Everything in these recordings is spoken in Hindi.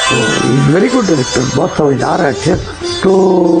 वेरी गुड डायरेक्टर, बहुत समझदार है, अच्छे। तो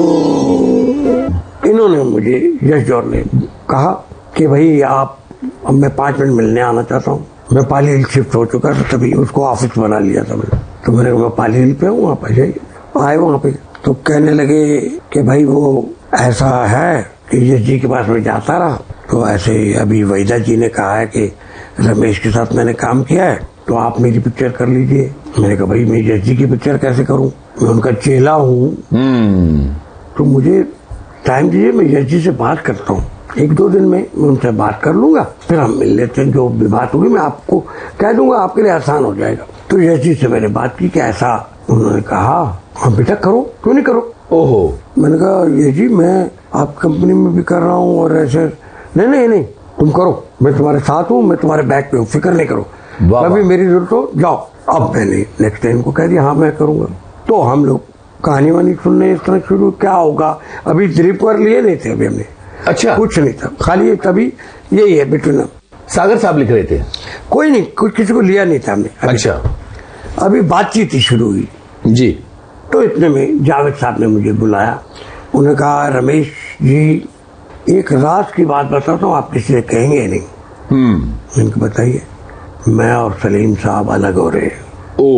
इन्होंने मुझे, यश जौहर ने कहा कि भाई आप, अब मैं 5 मिनट मिलने आना चाहता हूँ। मैं पाली हिल शिफ्ट हो चुका था, तभी उसको ऑफिस बना लिया था मैंने। तो मैंने कहा मैं पाली हिल पे हूँ, आप आ जाइए। आए वहाँ पे तो कहने लगे कि भाई वो ऐसा है कि यश जी के पास में जाता रहा, तो ऐसे अभी वहीदा जी ने कहा है कि रमेश के साथ मैंने काम किया है, तो आप मेरी पिक्चर कर लीजिए। मैंने कहा भाई मैं यश जी की पिक्चर कैसे करूं, मैं उनका चेला हूं, तो मुझे टाइम दीजिए, मैं यश जी से बात करता हूँ। 1-2 दिन में मैं उनसे बात कर लूंगा, फिर हम मिल लेते हैं, जो भी बात होगी मैं आपको कह दूंगा, आपके लिए आसान हो जाएगा। तो यश जी से मैंने बात की कि ऐसा, उन्होंने कहा हाँ बेटा करो, क्यों नहीं करो। ओहो, मैंने कहा यश जी मैं आप कंपनी में भी कर रहा हूँ और ऐसे, नहीं तुम करो, मैं तुम्हारे साथ हूँ, मैं तुम्हारे बैक पे हूँ, फिक्र नहीं करो, अभी मेरी जरूरत हो जाओ। अब मैंने नेक्स्ट टाइम को कह दिया हाँ मैं करूंगा। तो हम लोग कहानी वानी सुनने इस तरह शुरू, क्या होगा, अभी दिलीप कुमार लिए नहीं थे अभी हमने, अच्छा कुछ नहीं था, खाली तभी यही है बिटवीन। सागर साहब लिख रहे थे, कोई नहीं, कुछ किसी को लिया नहीं था हमने। अच्छा, अभी बातचीत ही शुरू हुई जी। तो इतने में जावेद साहब ने मुझे बुलाया, उन्होंने कहा रमेश जी एक राज की बात बताता हूँ, आप किसी से कहेंगे नहीं। मैंने बताइए। मैं और सलीम साहब अलग हो रहे हैं।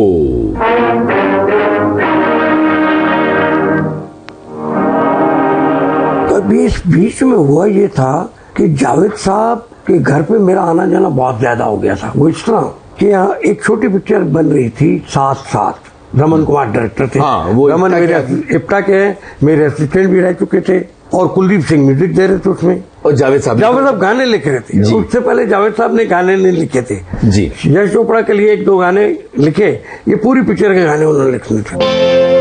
तो बीच में हुआ ये था कि जावेद साहब के घर पे मेरा आना जाना बहुत ज्यादा हो गया था। वो इस तरह कि यहाँ एक छोटी पिक्चर बन रही थी, साथ रमन कुमार डायरेक्टर थे। रमन मेरे इप्टा के हैं, मेरे असिस्टेंट भी रह चुके थे, और कुलदीप सिंह म्यूजिक दे रहे थे उसमें, और जावेद साहब गाने लिख रहे थे। उससे पहले जावेद साहब ने गाने नहीं लिखे थे जी। यश चोपड़ा के लिए 1-2 गाने लिखे, ये पूरी पिक्चर के गाने उन्होंने लिखने थे।